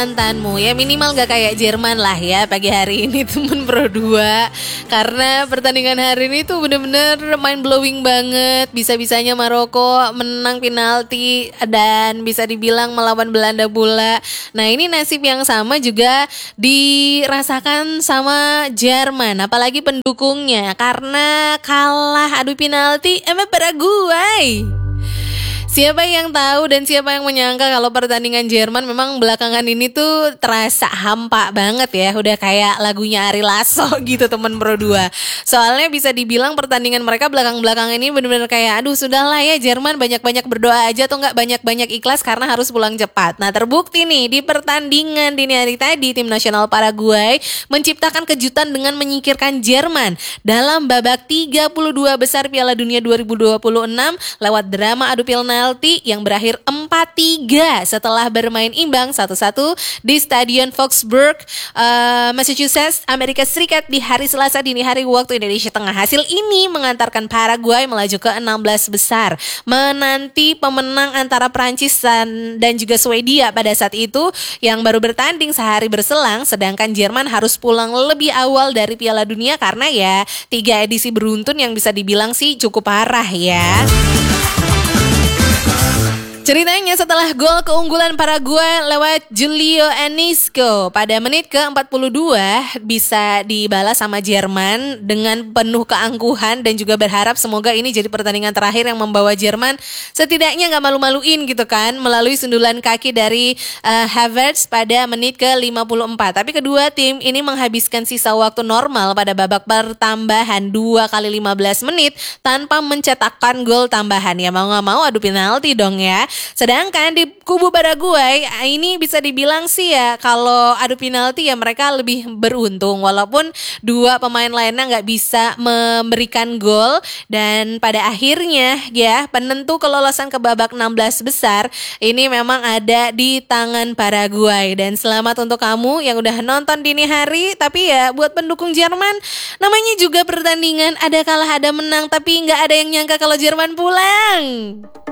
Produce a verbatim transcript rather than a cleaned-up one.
mantanmu ya, minimal gak kayak Jerman lah ya pagi hari ini temen Pro dua. Karena pertandingan hari ini tuh bener-bener mind blowing banget. Bisa-bisanya Maroko menang penalti dan bisa dibilang melawan Belanda pula. Nah ini nasib yang sama juga dirasakan sama Jerman, apalagi pendukungnya, karena kalah adu penalti sama Paraguay. Siapa yang tahu dan siapa yang menyangka kalau pertandingan Jerman memang belakangan ini tuh terasa hampa banget ya. Udah kayak lagunya Ari Lasso gitu temen Pro dua. Soalnya bisa dibilang pertandingan mereka belakang-belakang ini bener-bener kayak aduh sudahlah ya Jerman, banyak-banyak berdoa aja atau enggak banyak-banyak ikhlas karena harus pulang cepat. Nah terbukti nih di pertandingan dini hari tadi tim nasional Paraguay menciptakan kejutan dengan menyingkirkan Jerman dalam babak tiga puluh dua besar Piala Dunia dua ribu dua puluh enam lewat drama adu penalti yang berakhir empat tiga setelah bermain imbang satu satu di Stadion Foxburg, uh, Massachusetts, Amerika Serikat di hari Selasa dini hari waktu Indonesia Tengah. Hasil ini mengantarkan Paraguay melaju ke enam belas besar, menanti pemenang antara Prancis dan, dan juga Swedia pada saat itu yang baru bertanding sehari berselang, sedangkan Jerman harus pulang lebih awal dari Piala Dunia karena ya tiga edisi beruntun yang bisa dibilang sih cukup parah ya. Ceritanya setelah gol keunggulan Paraguay lewat Julio Enisco pada menit ke empat puluh dua bisa dibalas sama Jerman dengan penuh keangkuhan dan juga berharap semoga ini jadi pertandingan terakhir yang membawa Jerman setidaknya gak malu-maluin gitu kan melalui sundulan kaki dari uh, Havertz pada menit ke lima puluh empat. Tapi kedua tim ini menghabiskan sisa waktu normal pada babak pertambahan dua kali lima belas menit tanpa mencetakkan gol tambahan. Ya mau gak mau adu penalti dong ya. Sedangkan di kubu Paraguay ini bisa dibilang sih ya kalau adu penalti ya mereka lebih beruntung walaupun dua pemain lainnya nggak bisa memberikan gol dan pada akhirnya ya penentu kelolosan ke babak enam belas besar ini memang ada di tangan Paraguay. Dan selamat untuk kamu yang udah nonton dini hari. Tapi ya buat pendukung Jerman namanya juga pertandingan, ada kalah ada menang, tapi nggak ada yang nyangka kalau Jerman pulang.